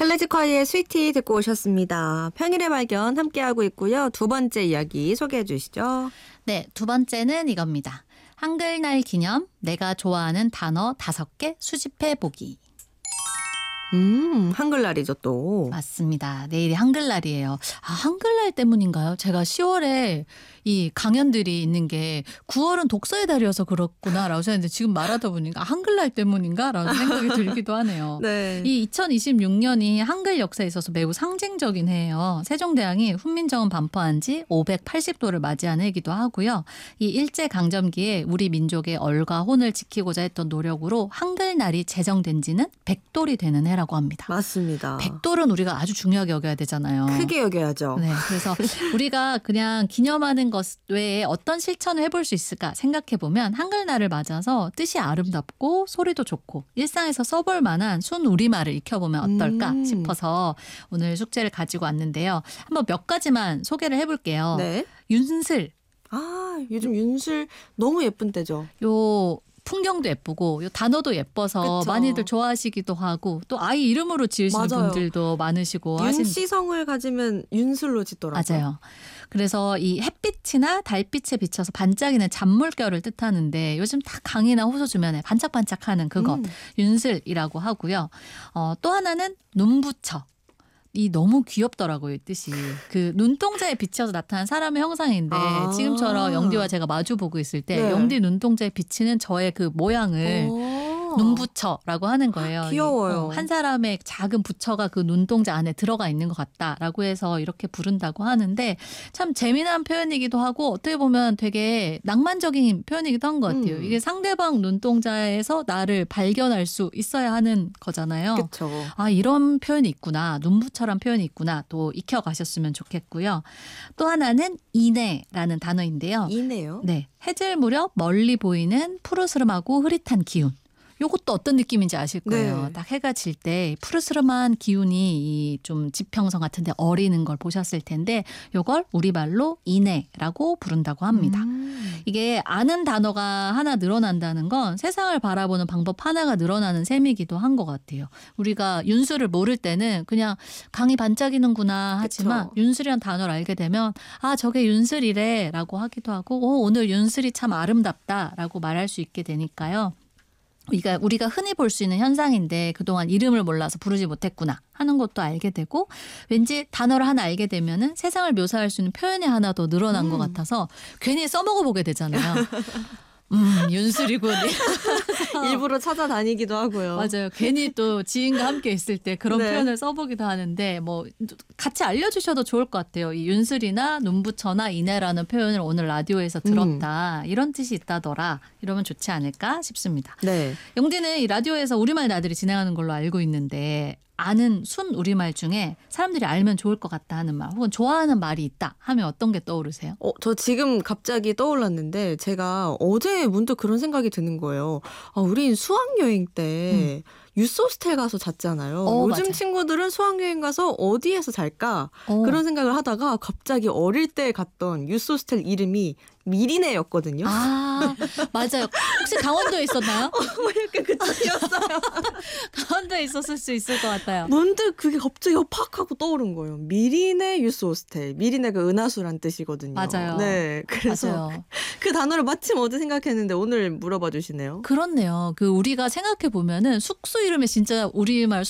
클래식화의 스위티 듣고 오셨습니다. 평일의 발견 함께하고 있고요. 두 번째 이야기 소개해 주시죠. 네, 두 번째는 이겁니다. 한글날 기념 내가 좋아하는 단어 5개 수집해 보기. 한글날이죠 또. 맞습니다. 내일이 한글날이에요. 한글날 때문인가요? 제가 10월에 이 강연들이 있는 게 9월은 독서의 달이어서 그렇구나라고 생각했는데 지금 말하다 보니까 한글날 때문인가라는 생각이 들기도 하네요. 네. 이 2026년이 한글 역사에 있어서 매우 상징적인 해예요. 세종대왕이 훈민정음 반포한 지 580도를 맞이한 해이기도 하고요. 이 일제강점기에 우리 민족의 얼과 혼을 지키고자 했던 노력으로 한글날이 제정된 지는 100돌이 되는 해라고 합니다. 맞습니다. 100돌은 우리가 아주 중요하게 여겨야 되잖아요. 크게 여겨야죠. 네, 그래서 우리가 그냥 기념하는 것 외에 어떤 실천을 해볼 수 있을까 생각해보면 한글날을 맞아서 뜻이 아름답고 소리도 좋고 일상에서 써볼 만한 순 우리말을 익혀보면 어떨까 싶어서 오늘 숙제를 가지고 왔는데요. 한번 몇 가지만 소개를 해볼게요. 네. 윤슬. 요즘 윤슬 너무 예쁜 때죠. 요 풍경도 예쁘고 요 단어도 예뻐서 그쵸. 많이들 좋아하시기도 하고 또 아이 이름으로 지으시는 맞아요. 분들도 많으시고 윤씨성을 가지면 윤슬로 짓더라고요. 맞아요. 그래서 이 햇빛이나 달빛에 비춰서 반짝이는 잔물결을 뜻하는데 요즘 다 강이나 호수 주변에 반짝반짝하는 그것 윤슬이라고 하고요. 또 하나는 눈부처. 이 너무 귀엽더라고요, 이 뜻이. 그 눈동자에 비춰서 나타난 사람의 형상인데 지금처럼 영디와 제가 마주보고 있을 때 네. 영디 눈동자에 비치는 저의 그 모양을 눈부처라고 하는 거예요. 귀여워요. 한 사람의 작은 부처가 그 눈동자 안에 들어가 있는 것 같다라고 해서 이렇게 부른다고 하는데 참 재미난 표현이기도 하고 어떻게 보면 되게 낭만적인 표현이기도 한 것 같아요. 이게 상대방 눈동자에서 나를 발견할 수 있어야 하는 거잖아요. 그렇죠. 이런 표현이 있구나. 눈부처란 표현이 있구나. 또 익혀가셨으면 좋겠고요. 또 하나는 이내라는 단어인데요. 이네요. 네, 해질 무렵 멀리 보이는 푸르스름하고 흐릿한 기운. 요것도 어떤 느낌인지 아실 거예요. 네. 딱 해가 질 때 푸르스름한 기운이 이 좀 지평선 같은 데 어리는 걸 보셨을 텐데 요걸 우리말로 이내라고 부른다고 합니다. 이게 아는 단어가 하나 늘어난다는 건 세상을 바라보는 방법 하나가 늘어나는 셈이기도 한 것 같아요. 우리가 윤술을 모를 때는 그냥 강이 반짝이는구나 하지만 그쵸. 윤술이란 단어를 알게 되면 저게 윤술이래 라고 하기도 하고 오늘 윤술이 참 아름답다 라고 말할 수 있게 되니까요. 우리가 흔히 볼 수 있는 현상인데 그동안 이름을 몰라서 부르지 못했구나 하는 것도 알게 되고 왠지 단어를 하나 알게 되면은 세상을 묘사할 수 있는 표현이 하나 더 늘어난 것 같아서 괜히 써먹어 보게 되잖아요. 윤술이군. 일부러 찾아다니기도 하고요. 맞아요. 괜히 또 지인과 함께 있을 때 그런 네. 표현을 써보기도 하는데 뭐 같이 알려주셔도 좋을 것 같아요. 이 윤술이나 눈부처나 이내라는 표현을 오늘 라디오에서 들었다. 이런 뜻이 있다더라. 이러면 좋지 않을까 싶습니다. 네. 영디는 이 라디오에서 우리말 나들이 진행하는 걸로 알고 있는데 아는 순 우리말 중에 사람들이 알면 좋을 것 같다 하는 말 혹은 좋아하는 말이 있다 하면 어떤 게 떠오르세요? 저 지금 갑자기 떠올랐는데 제가 어제 문득 그런 생각이 드는 거예요. 우린 수학여행 때 유소스텔 가서 잤잖아요. 요즘 맞아요. 친구들은 수학여행 가서 어디에서 잘까? 그런 생각을 하다가 갑자기 어릴 때 갔던 유소스텔 이름이 미리네였거든요. 맞아요. 혹시 강원도에 있었나요? 약간 그쪽이었어요. 강원도에 있었을 수 있을 것 같아요. 문득 그게 갑자기 팍 하고 떠오른 거예요. 미리네 유소스텔. 미리네가 은하수란 뜻이거든요. 맞아요. 네, 그래서 맞아요. 그 단어를 마침 어제 생각했는데 오늘 물어봐 주시네요. 그렇네요. 우리가 생각해 보면은 숙소 이름에 진짜 우리말